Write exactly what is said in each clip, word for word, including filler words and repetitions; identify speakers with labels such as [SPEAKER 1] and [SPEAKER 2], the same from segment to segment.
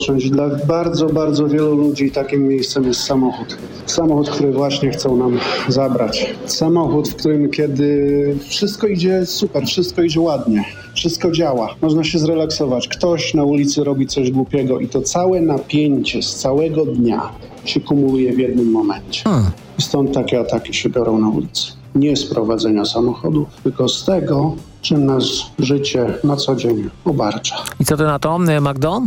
[SPEAKER 1] Dla bardzo, bardzo wielu ludzi takim miejscem jest samochód. Samochód, który właśnie chcą nam zabrać. Samochód, w którym kiedy wszystko idzie super, wszystko idzie ładnie, wszystko działa, można się zrelaksować. Ktoś na ulicy robi coś głupiego i to całe napięcie z całego dnia się kumuluje w jednym momencie.
[SPEAKER 2] Hmm.
[SPEAKER 1] I stąd takie ataki się biorą na ulicy. Nie z prowadzenia samochodów, tylko z tego, czym nas życie na co dzień obarcza.
[SPEAKER 2] I co ty na to, Magdo?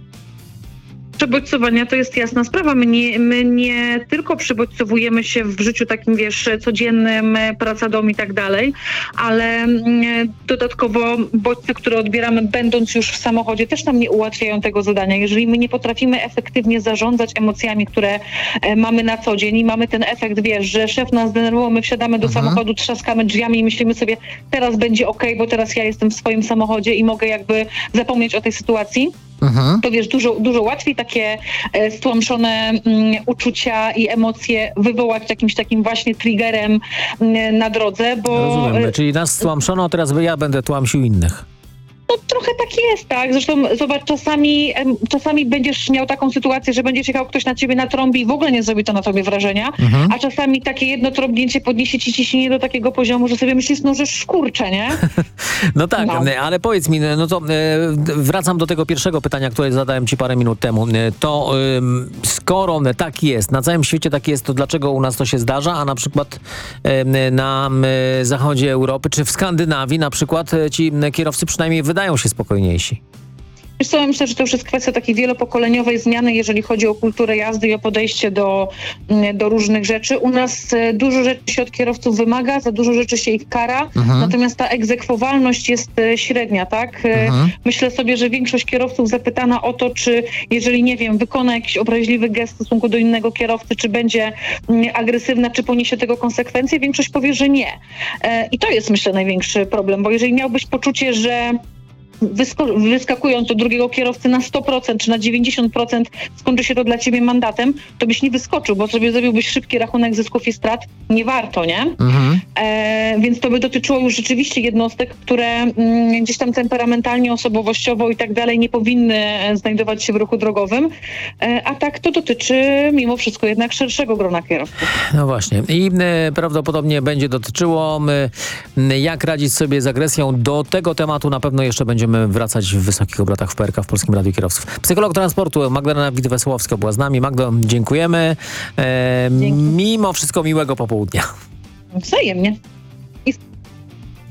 [SPEAKER 3] Przebodźcowania to jest jasna sprawa. My nie, my nie tylko przebodźcowujemy się w życiu takim, wiesz, codziennym, praca, dom i tak dalej, ale dodatkowo bodźce, które odbieramy będąc już w samochodzie, też nam nie ułatwiają tego zadania. Jeżeli my nie potrafimy efektywnie zarządzać emocjami, które mamy na co dzień i mamy ten efekt, wiesz, że szef nas denerwował, my wsiadamy do
[SPEAKER 2] Mhm.
[SPEAKER 3] samochodu, trzaskamy drzwiami i myślimy sobie, teraz będzie okej, bo teraz ja jestem w swoim samochodzie i mogę jakby zapomnieć o tej sytuacji.
[SPEAKER 2] Mhm.
[SPEAKER 3] To wiesz, dużo, dużo łatwiej takie e, stłamszone mm, uczucia i emocje wywołać jakimś takim właśnie triggerem mm, na drodze, bo
[SPEAKER 2] Rozumiem,
[SPEAKER 3] e,
[SPEAKER 2] czyli nas stłamszono, teraz ja będę tłamsił innych.
[SPEAKER 3] no, trochę tak jest, tak? Zresztą zobacz, czasami, em, czasami będziesz miał taką sytuację, że będziesz jechał, ktoś na ciebie natrąbi i w ogóle nie zrobi to na tobie wrażenia,
[SPEAKER 2] Mhm.
[SPEAKER 3] a czasami takie jedno trąbnięcie podniesie ci ciśnienie do takiego poziomu, że sobie myślisz, no że szkurcze, nie?
[SPEAKER 2] No tak,
[SPEAKER 3] No.
[SPEAKER 2] ale powiedz mi, no to e, wracam do tego pierwszego pytania, które zadałem ci parę minut temu. E, To ym, skoro tak jest, na całym świecie tak jest, to dlaczego u nas to się zdarza, a na przykład e, na e, zachodzie Europy, czy w Skandynawii na przykład e, ci e, kierowcy przynajmniej wydają się spokojniejsi?
[SPEAKER 3] Wiesz co, ja myślę, że to już jest kwestia takiej wielopokoleniowej zmiany, jeżeli chodzi o kulturę jazdy i o podejście do, do różnych rzeczy. U nas e, dużo rzeczy się od kierowców wymaga, za dużo rzeczy się ich kara,
[SPEAKER 2] Mhm.
[SPEAKER 3] natomiast ta egzekwowalność jest e, średnia, tak? E,
[SPEAKER 2] Mhm.
[SPEAKER 3] Myślę sobie, że większość kierowców zapytana o to, czy jeżeli, nie wiem, wykona jakiś obraźliwy gest w stosunku do innego kierowcy, czy będzie mm, agresywna, czy poniesie tego konsekwencje, większość powie, że nie. E, I to jest, myślę, największy problem, bo jeżeli miałbyś poczucie, że Wysko- wyskakując do drugiego kierowcy na sto procent czy na dziewięćdziesiąt procent skończy się to dla ciebie mandatem, to byś nie wyskoczył, bo sobie zrobiłbyś szybki rachunek zysków i strat. Nie warto, nie?
[SPEAKER 2] Mhm.
[SPEAKER 3] E, więc to by dotyczyło już rzeczywiście jednostek, które mm, gdzieś tam temperamentalnie, osobowościowo i tak dalej nie powinny e, znajdować się w ruchu drogowym. E, a tak to dotyczy mimo wszystko jednak szerszego grona kierowców.
[SPEAKER 2] No właśnie. I e, prawdopodobnie będzie dotyczyło, e, jak radzić sobie z agresją. Do tego tematu na pewno jeszcze będziemy wracać w wysokich obrotach w P R K w Polskim Radiu Kierowców. Psycholog transportu Magdalena Witt-Wesołowska była z nami. Magdo, dziękujemy. E,
[SPEAKER 3] Dzięki.
[SPEAKER 2] mimo wszystko miłego popołudnia.
[SPEAKER 3] Wzajemnie.